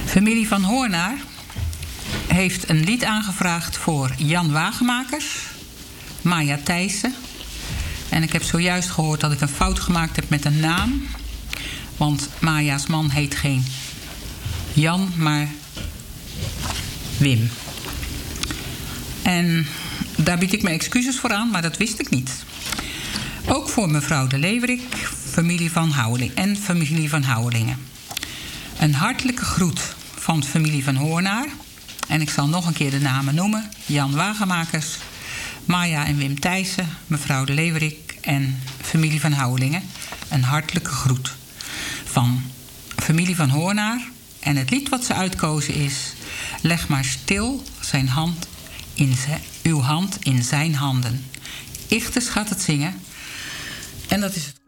Familie van Hoornaar heeft een lied aangevraagd voor Jan Wagemakers, Maya Thijssen. En ik heb zojuist gehoord dat ik een fout gemaakt heb met een naam. Want Maya's man heet geen Jan, maar Wim. En daar bied ik mijn excuses voor aan, maar dat wist ik niet. Ook voor mevrouw de Leeuwerik, familie van Houweling en familie van Houwelingen. Een hartelijke groet van familie van Hoornaar. En ik zal nog een keer de namen noemen. Jan Wagemakers, Maya en Wim Thijssen, mevrouw de Leeuwerik en familie van Houwelingen. Een hartelijke groet van familie van Hoornaar. En het lied wat ze uitkozen is: leg maar stil uw hand in zijn handen. Ichtes gaat het zingen. En dat is het.